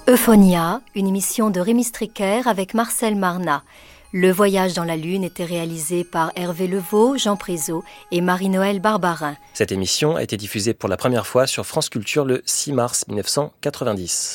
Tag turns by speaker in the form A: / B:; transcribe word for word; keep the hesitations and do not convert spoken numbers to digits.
A: Euphonia, une émission de Rémi Stricker avec Marcel Marnat. Le voyage dans la Lune était réalisé par Hervé Levaux, Jean Prézot et Marie-Noëlle Barbarin.
B: Cette émission a été diffusée pour la première fois sur France Culture le six mars mille neuf cent quatre-vingt-dix.